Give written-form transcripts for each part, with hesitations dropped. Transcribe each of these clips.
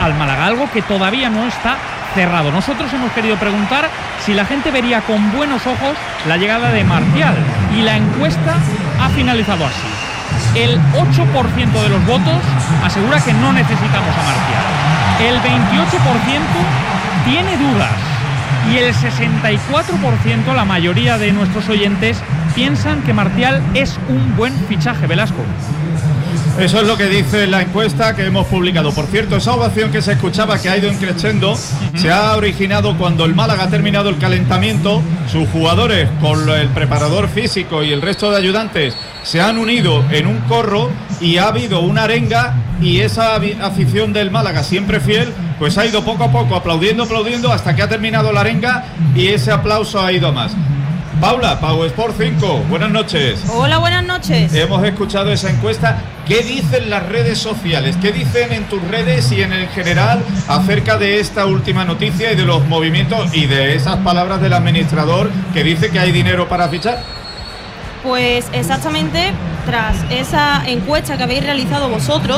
al Málaga, algo que todavía no está cerrado. Nosotros hemos querido preguntar si la gente vería con buenos ojos la llegada de Martial, y la encuesta ha finalizado así. El 8% de los votos asegura que no necesitamos a Martial, el 28% tiene dudas y el 64%, la mayoría de nuestros oyentes, piensan que Martial es un buen fichaje. Velasco. Eso es lo que dice la encuesta que hemos publicado. Por cierto, esa ovación que se escuchaba, que ha ido increciendo, se ha originado cuando el Málaga ha terminado el calentamiento. Sus jugadores, con el preparador físico y el resto de ayudantes, se han unido en un corro y ha habido una arenga, y esa afición del Málaga, siempre fiel, pues ha ido poco a poco aplaudiendo hasta que ha terminado la arenga, y ese aplauso ha ido a más. Paula, Pau Sport 5, buenas noches. Hola, buenas noches. Hemos escuchado esa encuesta. ¿Qué dicen las redes sociales? ¿Qué dicen en tus redes y en el general acerca de esta última noticia y de los movimientos y de esas palabras del administrador que dice que hay dinero para fichar? Pues exactamente, tras esa encuesta que habéis realizado vosotros,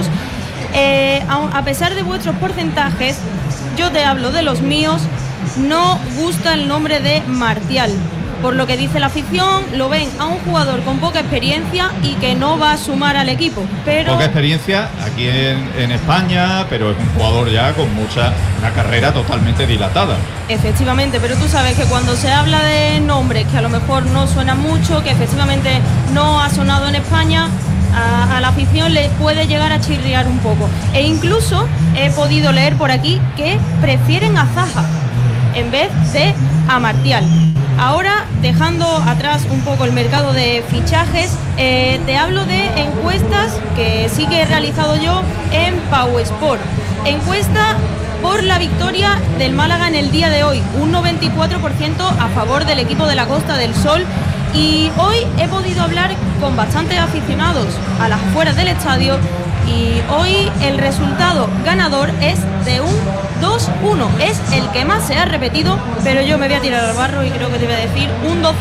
a pesar de vuestros porcentajes, yo te hablo de los míos, no gusta el nombre de Martial. Por lo que dice la afición, lo ven a un jugador con poca experiencia y que no va a sumar al equipo. Pero poca experiencia aquí en España, pero es un jugador ya con una carrera totalmente dilatada. Efectivamente, pero tú sabes que cuando se habla de nombres que a lo mejor no suenan mucho, que efectivamente no ha sonado en España, a la afición le puede llegar a chirriar un poco. E incluso he podido leer por aquí que prefieren a Zaha en vez de a Martial. Ahora, dejando atrás un poco el mercado de fichajes, te hablo de encuestas que sí que he realizado yo en Pau Sport. Encuesta por la victoria del Málaga en el día de hoy, un 94% a favor del equipo de la Costa del Sol. Y hoy he podido hablar con bastantes aficionados a las afueras del estadio, y hoy el resultado ganador es de un 2-1. Es el que más se ha repetido, pero yo me voy a tirar al barro y creo que te voy a decir un 2-0.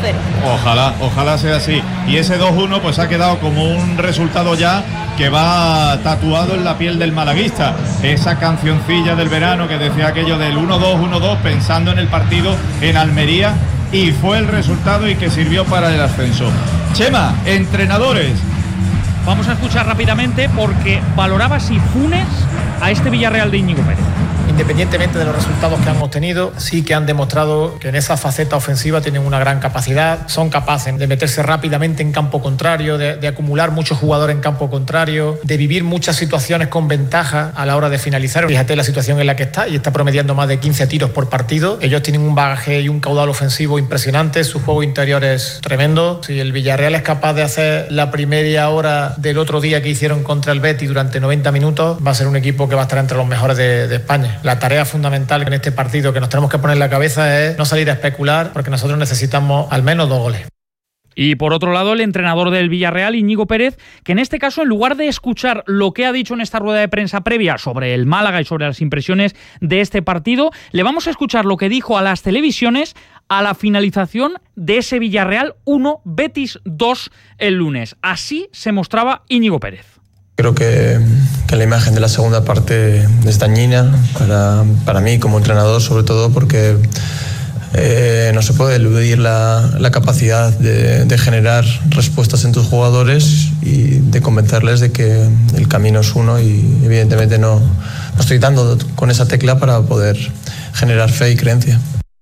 Ojalá sea así. Y ese 2-1 pues ha quedado como un resultado ya que va tatuado en la piel del malaguista. Esa cancioncilla del verano que decía aquello del 1-2, pensando en el partido en Almería, y fue el resultado y que sirvió para el ascenso. Chema, entrenadores. Vamos a escuchar rápidamente, porque valoraba si Funes a este Villarreal de Íñigo Pérez. Independientemente de los resultados que han obtenido, sí que han demostrado que en esa faceta ofensiva tienen una gran capacidad, son capaces de meterse rápidamente en campo contrario, de acumular muchos jugadores en campo contrario, de vivir muchas situaciones con ventaja a la hora de finalizar. Fíjate la situación en la que está, y está promediando más de 15 tiros por partido. Ellos tienen un bagaje y un caudal ofensivo impresionante, su juego interior es tremendo. Si el Villarreal es capaz de hacer la primera hora del otro día que hicieron contra el Betis durante 90 minutos, va a ser un equipo que va a estar entre los mejores de España. La tarea fundamental en este partido que nos tenemos que poner en la cabeza es no salir a especular, porque nosotros necesitamos al menos 2 goles. Y por otro lado, el entrenador del Villarreal, Íñigo Pérez, que en este caso, en lugar de escuchar lo que ha dicho en esta rueda de prensa previa sobre el Málaga y sobre las impresiones de este partido, le vamos a escuchar lo que dijo a las televisiones a la finalización de ese Villarreal 1, Betis 2 el lunes. Así se mostraba Íñigo Pérez. Creo que la imagen de la segunda parte es dañina para mí como entrenador, sobre todo porque no se puede eludir la capacidad de generar respuestas en tus jugadores y de convencerles de que el camino es uno, y evidentemente no estoy dando con esa tecla para poder generar fe y creencia.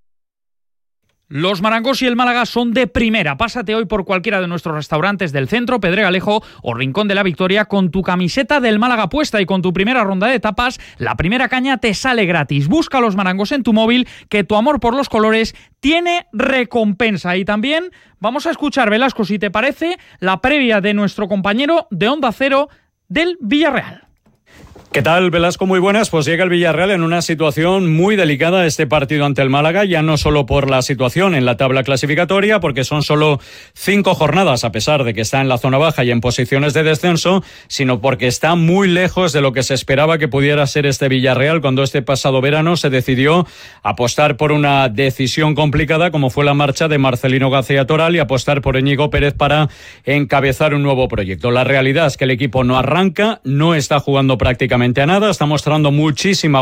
Los Marangos y el Málaga son de primera. Pásate hoy por cualquiera de nuestros restaurantes del centro, Pedregalejo o Rincón de la Victoria, con tu camiseta del Málaga puesta y con tu primera ronda de tapas, la primera caña te sale gratis. Busca los Marangos en tu móvil, que tu amor por los colores tiene recompensa. Y también vamos a escuchar, Velasco, si te parece, la previa de nuestro compañero de Onda Cero del Villarreal. ¿Qué tal, Velasco? Muy buenas. Pues llega el Villarreal en una situación muy delicada este partido ante el Málaga, ya no solo por la situación en la tabla clasificatoria, porque son solo 5 jornadas, a pesar de que está en la zona baja y en posiciones de descenso, sino porque está muy lejos de lo que se esperaba que pudiera ser este Villarreal cuando este pasado verano se decidió apostar por una decisión complicada, como fue la marcha de Marcelino García Toral, y apostar por Íñigo Pérez para encabezar un nuevo proyecto. La realidad es que el equipo no arranca, no está jugando prácticamente a nada, está mostrando muchísima